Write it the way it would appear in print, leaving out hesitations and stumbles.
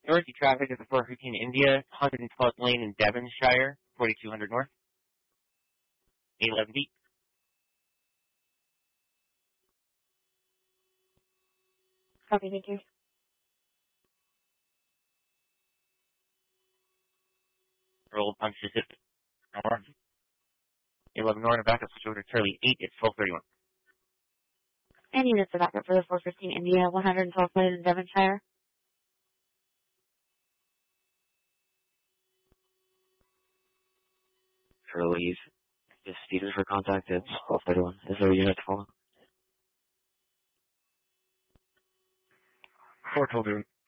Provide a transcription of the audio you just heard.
Northeast traffic is the 415 India, 112th Lane in Devonshire, 4200 North, 811 deep. Copy, thank you. Roll punch Pacific. 811 North, backup switch over to Charlie 8 at 1231. And units are backup for the 415 India, 112th Lane in Devonshire. Charlie, the speeders for contact, it's 1231. Is there a unit to follow? 412